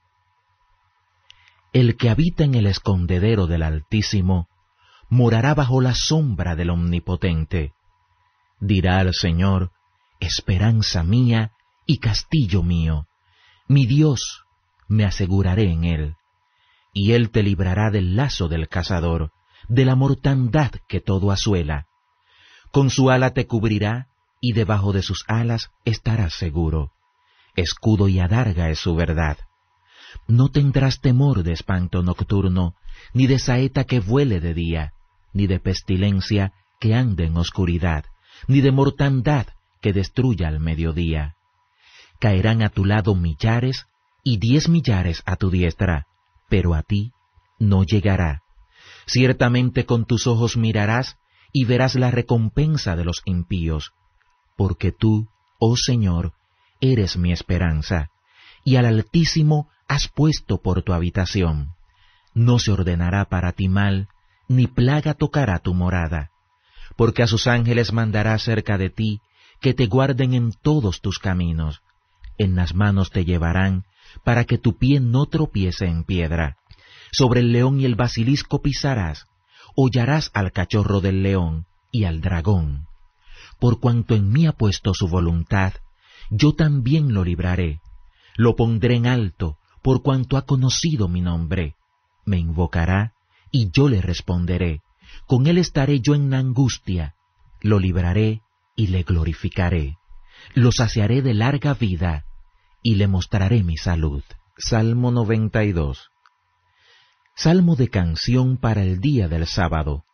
El que habita en el escondedero del Altísimo, morará bajo la sombra del Omnipotente. Dirá al Señor, esperanza mía y castillo mío, mi Dios, me aseguraré en él. Y él te librará del lazo del cazador, de la mortandad que todo asuela. Con su ala te cubrirá, y debajo de sus alas estarás seguro. Escudo y adarga es su verdad. No tendrás temor de espanto nocturno, ni de saeta que vuele de día, ni de pestilencia que ande en oscuridad, ni de mortandad que destruya al mediodía. Caerán a tu lado millares y 10 millares a tu diestra, pero a ti no llegará. Ciertamente con tus ojos mirarás y verás la recompensa de los impíos, porque tú, oh Señor, eres mi esperanza, y al Altísimo has puesto por tu habitación. No se ordenará para ti mal, ni plaga tocará tu morada, porque a sus ángeles mandará cerca de ti, que te guarden en todos tus caminos. En las manos te llevarán, para que tu pie no tropiece en piedra. Sobre el león y el basilisco pisarás, hollarás al cachorro del león y al dragón. Por cuanto en mí ha puesto su voluntad, yo también lo libraré. Lo pondré en alto, por cuanto ha conocido mi nombre. Me invocará, y yo le responderé. Con él estaré yo en la angustia. Lo libraré y le glorificaré. Lo saciaré de larga vida, y le mostraré mi salud. Salmo 92. Salmo de canción para el día del sábado.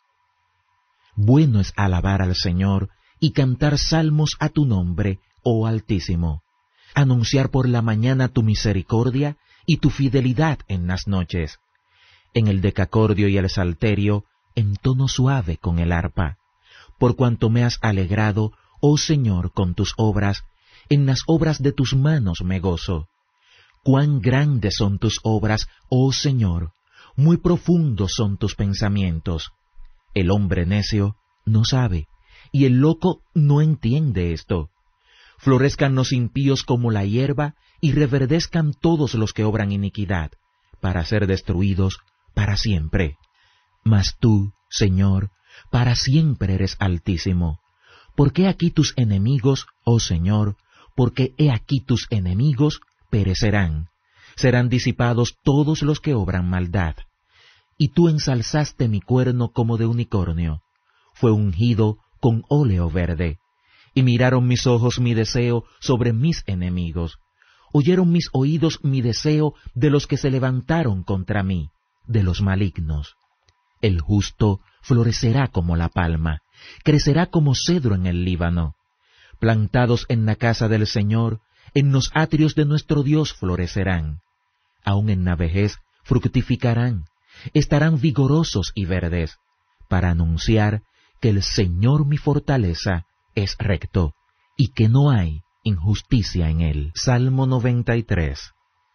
Bueno es alabar al Señor y cantar salmos a tu nombre, oh Altísimo. Anunciar por la mañana tu misericordia y tu fidelidad en las noches. En el decacordio y el salterio, en tono suave con el arpa. Por cuanto me has alegrado, oh Señor, con tus obras, en las obras de tus manos me gozo. Cuán grandes son tus obras, oh Señor, muy profundos son tus pensamientos. El hombre necio no sabe, y el loco no entiende esto. Florezcan los impíos como la hierba, y reverdezcan todos los que obran iniquidad, para ser destruidos para siempre. Mas tú, Señor, para siempre eres altísimo. Porque aquí tus enemigos, oh Señor, porque he aquí tus enemigos perecerán. Serán disipados todos los que obran maldad. Y tú ensalzaste mi cuerno como de unicornio. Fue ungido con óleo verde. Y miraron mis ojos mi deseo sobre mis enemigos. Oyeron mis oídos mi deseo de los que se levantaron contra mí, de los malignos. El justo florecerá como la palma, crecerá como cedro en el Líbano. Plantados en la casa del Señor, en los atrios de nuestro Dios florecerán. Aun en la vejez fructificarán, estarán vigorosos y verdes, para anunciar que el Señor mi fortaleza es recto, y que no hay injusticia en él. Salmo 93.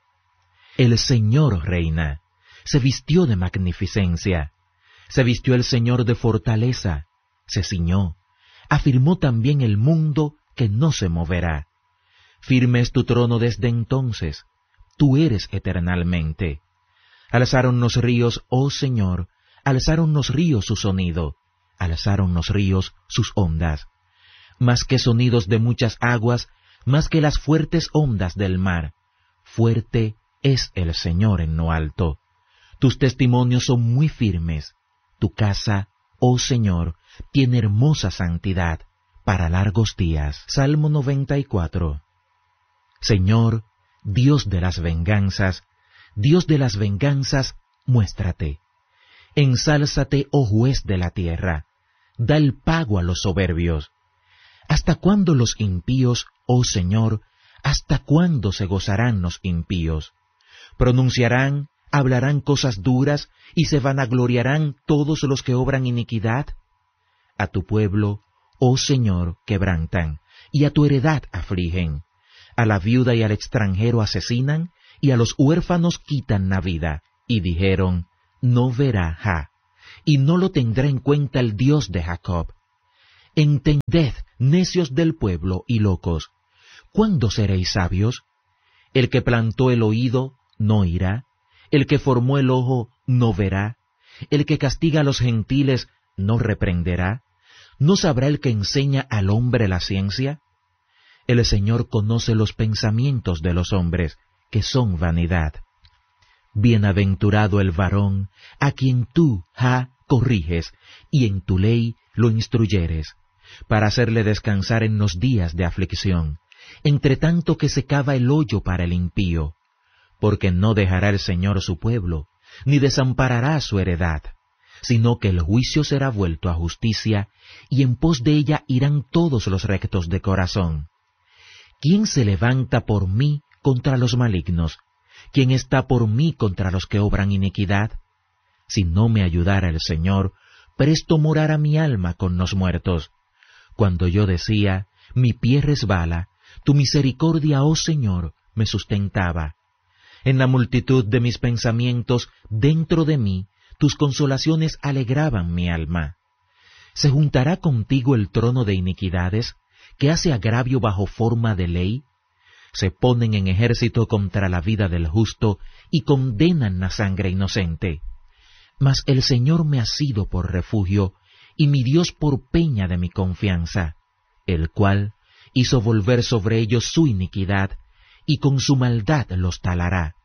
El Señor reina, se vistió de magnificencia, se vistió el Señor de fortaleza, se ciñó, afirmó también el mundo que no se moverá. Firme es tu trono desde entonces, tú eres eternalmente. Alzaron los ríos, oh Señor, alzaron los ríos su sonido, alzaron los ríos sus ondas. Más que sonidos de muchas aguas, más que las fuertes ondas del mar, fuerte es el Señor en lo alto. Tus testimonios son muy firmes. Tu casa, oh Señor, tiene hermosa santidad para largos días. Salmo 94. Señor, Dios de las venganzas, muéstrate. Ensálzate, oh juez de la tierra, da el pago a los soberbios. ¿Hasta cuándo los impíos, oh Señor, hasta cuándo se gozarán los impíos? Pronunciarán, hablarán cosas duras, y se vanagloriarán todos los que obran iniquidad. A tu pueblo, oh Señor, quebrantan, y a tu heredad afligen. A la viuda y al extranjero asesinan, y a los huérfanos quitan la vida, y dijeron, no verá Jah, y no lo tendrá en cuenta el Dios de Jacob. Entended, necios del pueblo y locos, ¿cuándo seréis sabios? El que plantó el oído no oirá, el que formó el ojo no verá, el que castiga a los gentiles no reprenderá, ¿no sabrá el que enseña al hombre la ciencia? El Señor conoce los pensamientos de los hombres, que son vanidad. Bienaventurado el varón, a quien tú, Jah, corriges, y en tu ley lo instruyeres, para hacerle descansar en los días de aflicción, entre tanto que se cava el hoyo para el impío, porque no dejará el Señor su pueblo, ni desamparará su heredad, sino que el juicio será vuelto a justicia, y en pos de ella irán todos los rectos de corazón. ¿Quién se levanta por mí contra los malignos? ¿Quién está por mí contra los que obran iniquidad? Si no me ayudara el Señor, presto morara mi alma con los muertos. Cuando yo decía, mi pie resbala, tu misericordia, oh Señor, me sustentaba. En la multitud de mis pensamientos, dentro de mí, tus consolaciones alegraban mi alma. ¿Se juntará contigo el trono de iniquidades, que hace agravio bajo forma de ley? Se ponen en ejército contra la vida del justo y condenan la sangre inocente. Mas el Señor me ha sido por refugio, y mi Dios por peña de mi confianza, el cual hizo volver sobre ellos su iniquidad, y con su maldad los talará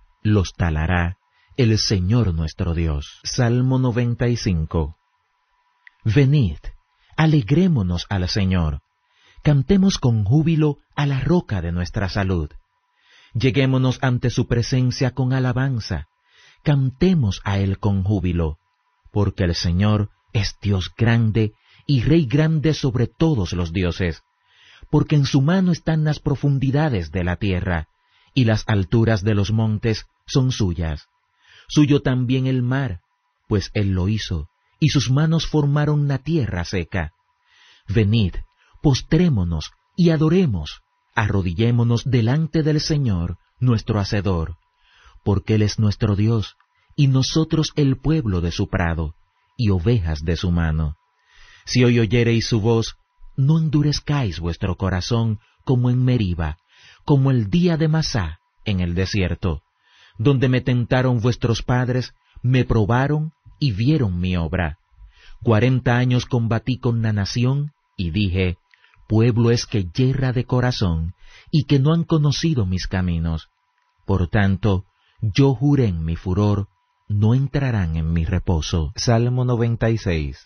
el Señor nuestro Dios. Salmo 95. Venid, alegrémonos al Señor, cantemos con júbilo a la roca de nuestra salud. Lleguémonos ante su presencia con alabanza, cantemos a Él con júbilo, porque el Señor es Dios grande y Rey grande sobre todos los dioses, porque en su mano están las profundidades de la tierra, y las alturas de los montes son suyas. Suyo también el mar, pues Él lo hizo, y sus manos formaron la tierra seca. Venid, postrémonos y adoremos, arrodillémonos delante del Señor, nuestro Hacedor, porque Él es nuestro Dios, y nosotros el pueblo de su prado, y ovejas de su mano. Si hoy oyereis su voz, no endurezcáis vuestro corazón como en Meriba, como el día de Masá en el desierto, donde me tentaron vuestros padres, me probaron y vieron mi obra. 40 años combatí con la nación, y dije, pueblo es que yerra de corazón, y que no han conocido mis caminos. Por tanto, yo juré en mi furor, no entrarán en mi reposo. Salmo 96.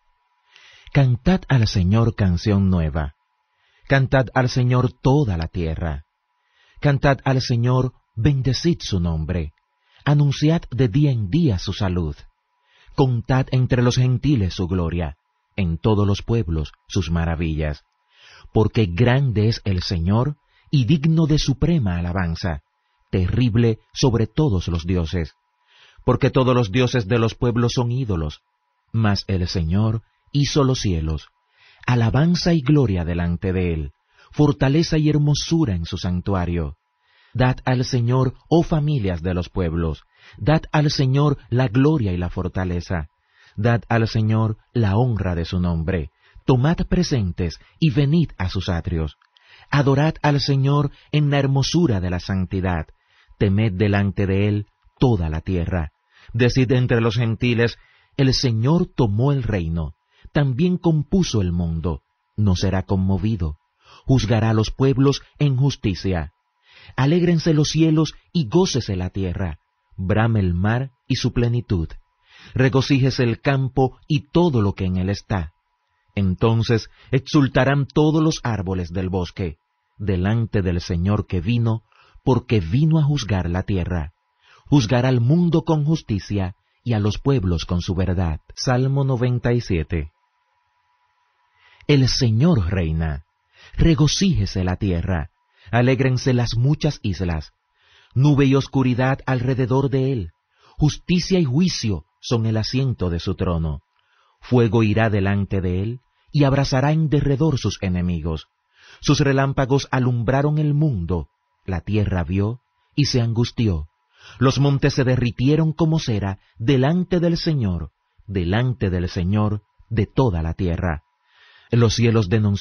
Cantad al Señor canción nueva. Cantad al Señor toda la tierra. Cantad al Señor, bendecid su nombre. Anunciad de día en día su salud. Contad entre los gentiles su gloria, en todos los pueblos sus maravillas. Porque grande es el Señor, y digno de suprema alabanza, terrible sobre todos los dioses. Porque todos los dioses de los pueblos son ídolos, mas el Señor hizo los cielos. Alabanza y gloria delante de Él, fortaleza y hermosura en su santuario. Dad al Señor, oh familias de los pueblos, dad al Señor la gloria y la fortaleza. Dad al Señor la honra de su nombre. Tomad presentes y venid a sus atrios. Adorad al Señor en la hermosura de la santidad. Temed delante de Él toda la tierra. Decid entre los gentiles, el Señor tomó el reino, también compuso el mundo, no será conmovido. Juzgará a los pueblos en justicia. Alégrense los cielos y gócese la tierra. Brame el mar y su plenitud. Regocíjese el campo y todo lo que en él está. Entonces exultarán todos los árboles del bosque, delante del Señor que vino, porque vino a juzgar la tierra. Juzgará al mundo con justicia y a los pueblos con su verdad. Salmo 97. El Señor reina. Regocíjese la tierra. Alégrense las muchas islas. Nube y oscuridad alrededor de él. Justicia y juicio son el asiento de su trono. Fuego irá delante de él, y abrazará en derredor sus enemigos. Sus relámpagos alumbraron el mundo, la tierra vio, y se angustió. Los montes se derritieron como cera delante del Señor de toda la tierra. Los cielos denunciaron